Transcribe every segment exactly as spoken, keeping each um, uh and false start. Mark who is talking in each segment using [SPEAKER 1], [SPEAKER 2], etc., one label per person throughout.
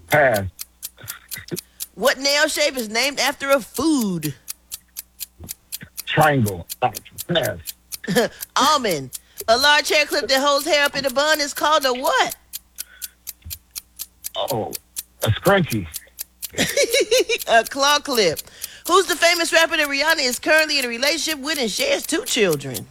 [SPEAKER 1] Pass.
[SPEAKER 2] What nail shape is named after a food?
[SPEAKER 1] Triangle. Uh, Pass.
[SPEAKER 2] Almond. A large hair clip that holds hair up in a bun is called a what?
[SPEAKER 1] Oh, a scrunchie.
[SPEAKER 2] A claw clip. Who's the famous rapper that Rihanna is currently in a relationship with and shares two children?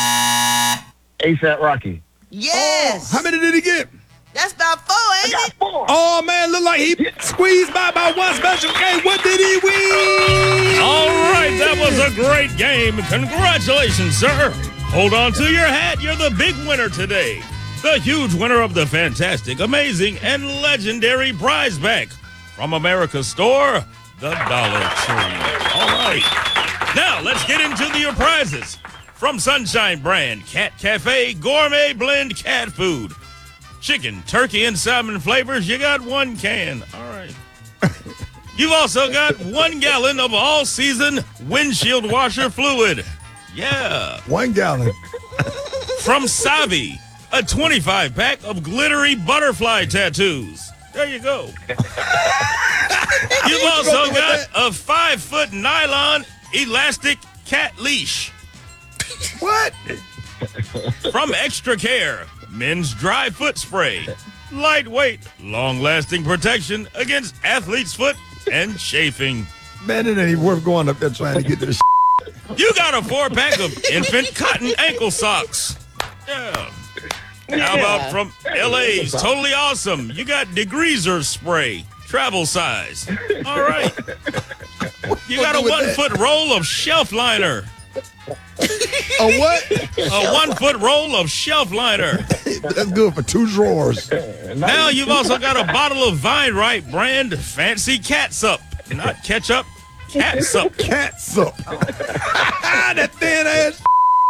[SPEAKER 1] ASAP Rocky.
[SPEAKER 2] Yes.
[SPEAKER 3] Oh, how many did he get?
[SPEAKER 2] That's about four,
[SPEAKER 1] I
[SPEAKER 2] ain't
[SPEAKER 1] got
[SPEAKER 2] it?
[SPEAKER 1] four.
[SPEAKER 3] Oh, man, look like he squeezed by by one special game. What did he win?
[SPEAKER 4] All right, that was a great game. Congratulations, sir. Hold on to your hat. You're the big winner today. The huge winner of the fantastic, amazing, and legendary prize pack from America's store, the Dollar Tree. All right. Now, let's get into the prizes. From Sunshine Brand, Cat Cafe Gourmet Blend Cat Food. Chicken, turkey, and salmon flavors, you got one can. All right. You've also got one gallon of all-season windshield washer fluid. Yeah.
[SPEAKER 3] One gallon.
[SPEAKER 4] From Savi, a twenty-five pack of glittery butterfly tattoos. There you go. You've also got a five-foot nylon elastic cat leash.
[SPEAKER 3] What?
[SPEAKER 4] From Extra Care, men's dry foot spray. Lightweight, long-lasting protection against athlete's foot and chafing.
[SPEAKER 3] Man, it ain't even worth going up there trying to get this.
[SPEAKER 4] You got a four-pack of infant cotton ankle socks. Yeah. How about from L A's Totally Awesome? You got degreaser spray, travel size. All right. You got a one-foot roll of shelf liner.
[SPEAKER 3] A what?
[SPEAKER 4] A one-foot roll of shelf liner.
[SPEAKER 3] That's good for two drawers.
[SPEAKER 4] Now you've also got a bottle of Vine Right brand fancy catsup. Not ketchup, catsup.
[SPEAKER 3] Catsup. That thin ass.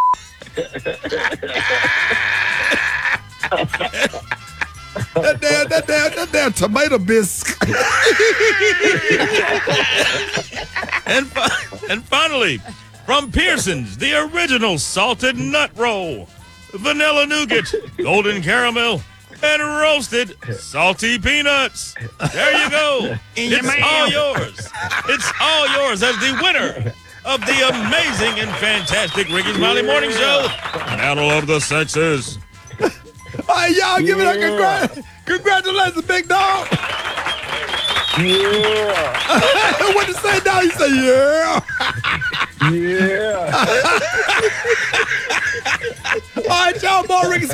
[SPEAKER 3] that damn, that damn, that damn tomato bisque.
[SPEAKER 4] and, fi- and finally, from Pearson's, the original salted nut roll. Vanilla nougat, golden caramel, and roasted salty peanuts. There you go. It's all yours. It's all yours as the winner of the amazing and fantastic Ricky Smiley Morning Show. Battle of the Sexes.
[SPEAKER 3] All right, y'all give it a congrat- congratulations, big dog.
[SPEAKER 1] Yeah.
[SPEAKER 3] What you say now? You say, yeah.
[SPEAKER 1] Yeah.
[SPEAKER 3] All right, y'all, more Ricky